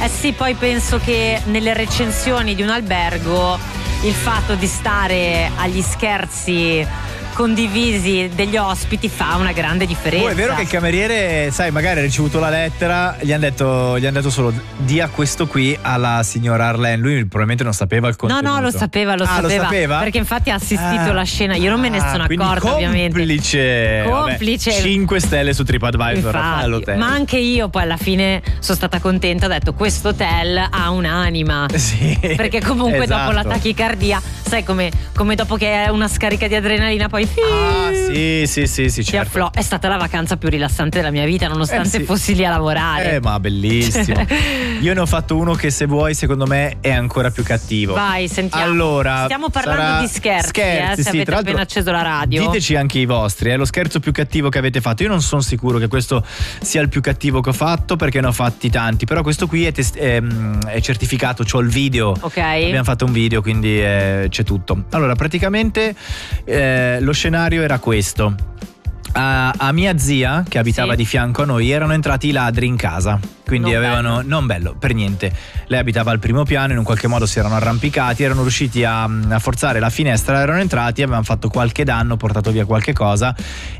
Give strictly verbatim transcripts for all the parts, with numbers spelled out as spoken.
Eh sì, poi penso che nelle recensioni di un albergo il fatto di stare agli scherzi condivisi degli ospiti fa una grande differenza. Oh, è vero che il cameriere, sai, magari ha ricevuto la lettera, gli hanno detto, gli han detto solo dia questo qui alla signora Arlene. Lui probabilmente non sapeva il contenuto. No, no, lo sapeva, lo, ah, sapeva, lo sapeva. Perché infatti ha assistito ah, alla scena. Io non me ne sono ah, accorta, ovviamente. Complice. Complice. Vabbè, cinque stelle su TripAdvisor all'hotel. Ma anche io poi alla fine sono stata contenta. Ho detto questo hotel ha un'anima. Sì. Perché comunque esatto. dopo la tachicardia, sai come, come dopo che è una scarica di adrenalina poi ah sì sì sì sì certo. Afflo- è stata la vacanza più rilassante della mia vita, nonostante eh, sì. fossi lì a lavorare. Eh ma bellissimo. Io ne ho fatto uno che, se vuoi, secondo me è ancora più cattivo. Vai, sentiamo. Allora, stiamo parlando sarà... di scherzi, scherzi eh, se sì, avete tra appena acceso la radio. Diteci anche i vostri, è lo scherzo più cattivo che avete fatto. Io non sono sicuro che questo sia il più cattivo che ho fatto, perché ne ho fatti tanti, però questo qui è, test- è, è certificato, c'ho il video. Ok. Abbiamo fatto un video, quindi eh, c'è tutto. Allora, praticamente eh, lo scenario era questo. A, a mia zia, che abitava sì. di fianco a noi, erano entrati i ladri in casa. Quindi non avevano, bello. non bello per niente. Lei abitava al primo piano, in un qualche modo si erano arrampicati, erano riusciti a, a forzare la finestra, erano entrati, avevano fatto qualche danno, portato via qualche cosa.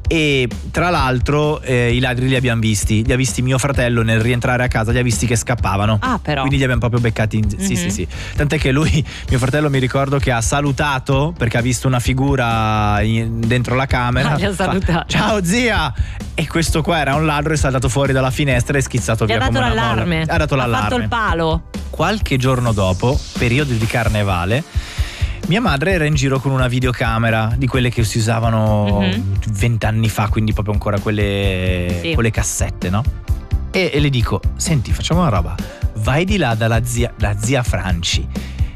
E tra l'altro eh, i ladri li abbiamo visti, li ha visti mio fratello nel rientrare a casa, li ha visti che scappavano. Ah, però. Quindi li abbiamo proprio beccati in... mm-hmm. Sì sì sì. Tant'è che lui, mio fratello, mi ricordo che ha salutato perché ha visto una figura in, dentro la camera. Ah, li ha salutato. Ciao zia! E questo qua era un ladro, è saltato fuori dalla finestra e schizzato Gli via ha dato come una l'allarme. molla. Ha dato l'allarme. Ha fatto il palo. Qualche giorno dopo, periodo di carnevale, mia madre era in giro con una videocamera di quelle che si usavano vent'anni mm-hmm. fa, quindi proprio ancora quelle, sì. quelle cassette, no? E, e le dico, senti, facciamo una roba, vai di là dalla zia, la zia Franci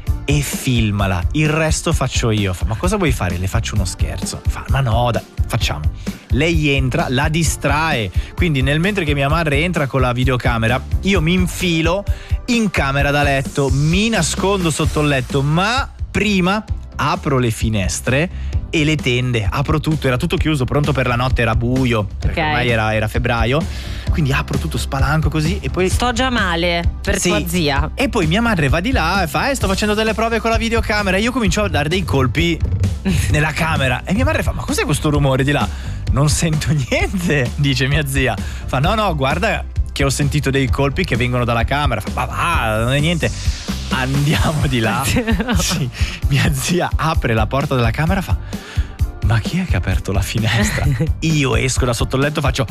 e filmala, il resto faccio io. Fa, ma cosa vuoi fare? Le faccio uno scherzo. Fa, ma no, dai, facciamo. Lei entra, la distrae, quindi nel mentre che mia madre entra con la videocamera, io mi infilo in camera da letto, mi nascondo sotto il letto, ma prima apro le finestre e le tende, apro tutto, era tutto chiuso, pronto per la notte, era buio, perché okay. ormai era, era febbraio, quindi apro tutto, spalanco così e poi... Sto già male per sì. tua zia. E poi mia madre va di là e fa, eh, sto facendo delle prove con la videocamera, e io comincio a dare dei colpi nella camera e mia madre fa, ma cos'è questo rumore di là? Non sento niente, dice mia zia. Fa, no no, guarda che ho sentito dei colpi che vengono dalla camera. Fa, ma va, non è niente. Andiamo di là. Sì, mia zia apre la porta della camera, fa, ma chi è che ha aperto la finestra? Io esco da sotto il letto, faccio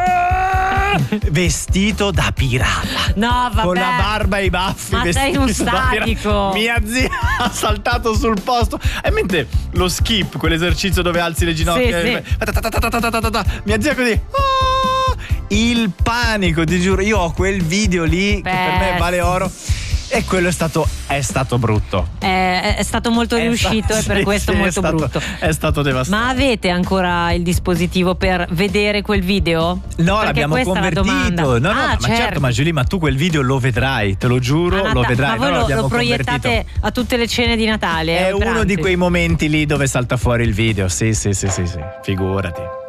Aah! Vestito da pirata, no vabbè, con la barba e i baffi, ma sei un sadico. Mia zia ha saltato sul posto, e mentre lo skip, quell'esercizio dove alzi le ginocchia, sì, sì. Mia zia così, ah! Il panico, ti giuro. Io ho quel video lì che per me vale oro. E quello è stato, è stato brutto. È, è stato molto è riuscito sta- e per sì, questo sì, molto è stato, brutto. È stato devastante. Ma avete ancora il dispositivo per vedere quel video? No, perché l'abbiamo convertito. No, no, ah, ma certo. certo, ma Giulia, ma tu quel video lo vedrai, te lo giuro, ah, lo vedrai. Ma voi no, lo, lo proiettate convertito. a tutte le cene di Natale? È uno pranzi. di quei momenti lì dove salta fuori il video. Sì, sì, sì, sì, sì. Figurati.